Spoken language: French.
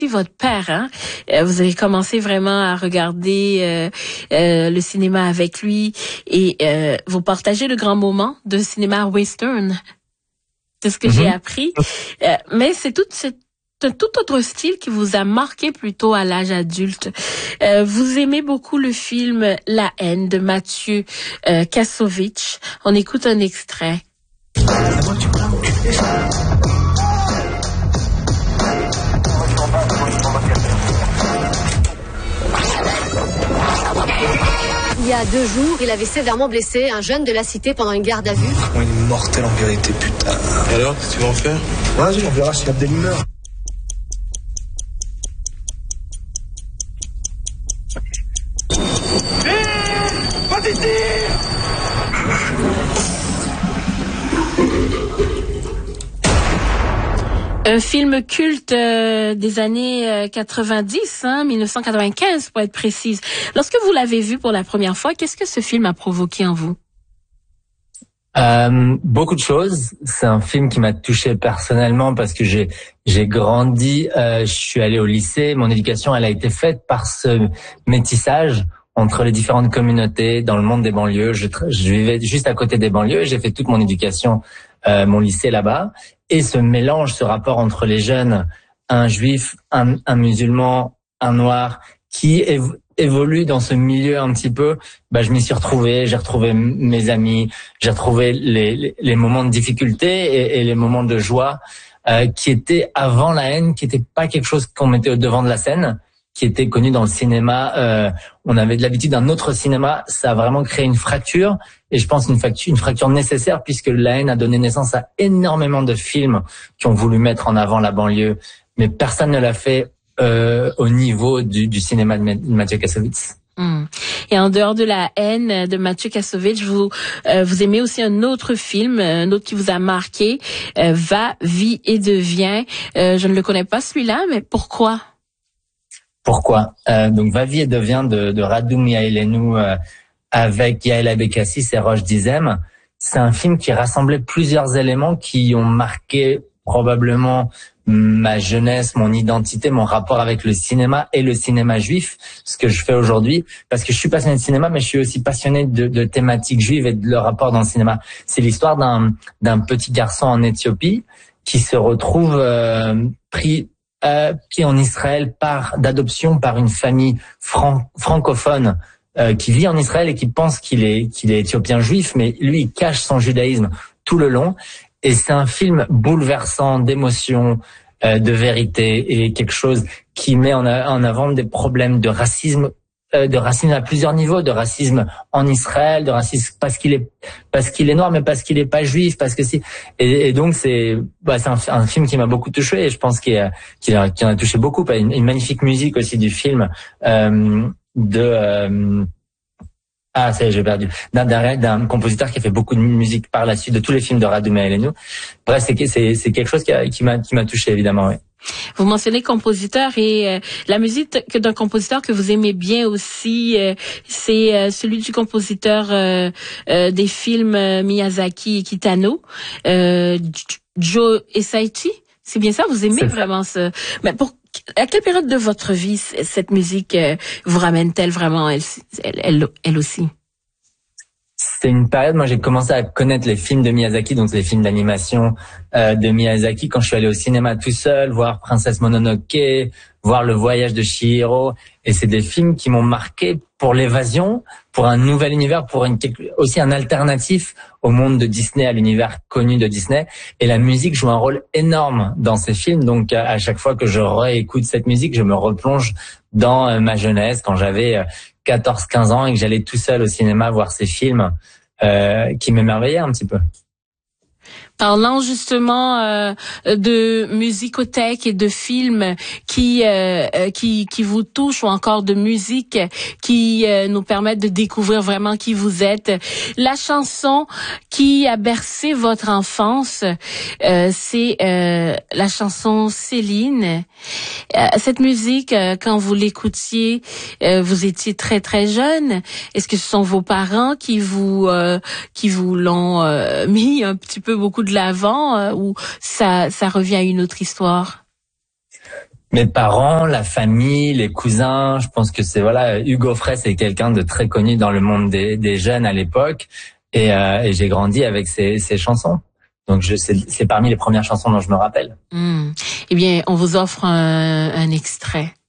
votre père, hein? Vous avez commencé vraiment à regarder le cinéma avec lui et vous partagez de grands moments de cinéma western. C'est ce que j'ai appris. Mais c'est un tout autre style qui vous a marqué plutôt à l'âge adulte. Vous aimez beaucoup le film La haine de Mathieu Kassovitz. On écoute un extrait. Il y a 2 jours, il avait sévèrement blessé un jeune de la cité pendant une garde à vue. Il est mortel en vérité, putain. Et alors, qu'est-ce que tu vas en faire? Vas-y, on verra si Abdel meurt. Vas-y, tire! Un film culte des années 90, 1995 pour être précise. Lorsque vous l'avez vu pour la première fois, qu'est-ce que ce film a provoqué en vous? Beaucoup de choses. C'est un film qui m'a touché personnellement parce que j'ai grandi, je suis allé au lycée, mon éducation elle a été faite par ce métissage entre les différentes communautés dans le monde des banlieues. Je vivais juste à côté des banlieues, j'ai fait toute mon éducation, mon lycée là-bas. Et ce mélange, ce rapport entre les jeunes, un juif, un musulman, un noir, qui évolue dans ce milieu un petit peu, je m'y suis retrouvé, j'ai retrouvé mes amis, j'ai retrouvé les moments de difficulté et les moments de joie, qui étaient avant la haine, qui n'étaient pas quelque chose qu'on mettait au devant de la scène, qui était connu dans le cinéma. On avait de l'habitude d'un autre cinéma. Ça a vraiment créé une fracture. Et je pense une fracture nécessaire puisque la haine a donné naissance à énormément de films qui ont voulu mettre en avant la banlieue. Mais personne ne l'a fait au niveau du cinéma de Mathieu Kassovitz. Et en dehors de la haine de Mathieu Kassovitz, vous aimez aussi un autre film, un autre qui vous a marqué, Va, Vie et Devient. Je ne le connais pas celui-là, mais pourquoi? Pourquoi? Donc Va, Vie et Devient de Radu Mihailenu avec Yael Abekassis et Roche Dizem. C'est un film qui rassemblait plusieurs éléments qui ont marqué probablement ma jeunesse, mon identité, mon rapport avec le cinéma et le cinéma juif, ce que je fais aujourd'hui, parce que je suis passionné de cinéma, mais je suis aussi passionné de thématiques juives et de leur rapport dans le cinéma. C'est l'histoire d'un petit garçon en Éthiopie qui se retrouve pris en Israël d'adoption par une famille francophone qui vit en Israël et qui pense qu'il est éthiopien juif, mais lui il cache son judaïsme tout le long. Et c'est un film bouleversant d'émotion, de vérité et quelque chose qui met en avant des problèmes de racisme à plusieurs niveaux, de racisme en Israël, de racisme parce qu'il est noir, mais parce qu'il est pas juif, parce que et donc c'est un film qui m'a beaucoup touché et je pense qu'il en a touché beaucoup. Une magnifique musique aussi du film, ça y est, j'ai perdu. D'un compositeur qui a fait beaucoup de musique par la suite de tous les films de Radu Mihailenu. Bref, c'est quelque chose qui m'a touché, évidemment, oui. Vous mentionnez compositeur et la musique d'un compositeur que vous aimez bien aussi, c'est celui du compositeur des films Miyazaki et Kitano, Joe Hisaichi. C'est bien ça, vous aimez vraiment ça. Mais à quelle période de votre vie cette musique vous ramène-t-elle vraiment elle aussi? C'est une période, moi j'ai commencé à connaître les films de Miyazaki, donc les films d'animation de Miyazaki quand je suis allé au cinéma tout seul, voir Princesse Mononoke, voir Le Voyage de Chihiro, et c'est des films qui m'ont marqué pour l'évasion, pour un nouvel univers, pour aussi un alternatif au monde de Disney, à l'univers connu de Disney. Et la musique joue un rôle énorme dans ces films, donc à chaque fois que je réécoute cette musique, je me replonge dans ma jeunesse, quand j'avais 14-15 ans et que j'allais tout seul au cinéma voir ces films qui m'émerveillaient un petit peu. Parlant justement de musicothèque et de films qui vous touchent ou encore de musique qui nous permettent de découvrir vraiment qui vous êtes. La chanson qui a bercé votre enfance, c'est la chanson Céline. Cette musique, quand vous l'écoutiez, vous étiez très très jeune. Est-ce que ce sont vos parents qui vous l'ont mis un petit peu beaucoup de l'avant ou ça revient à une autre histoire? mes parents, la famille, les cousins. Je pense que c'est Hugo Frey, c'est quelqu'un de très connu dans le monde des jeunes à l'époque, et j'ai grandi avec ces chansons. Donc c'est parmi les premières chansons dont je me rappelle. Eh bien, on vous offre un extrait.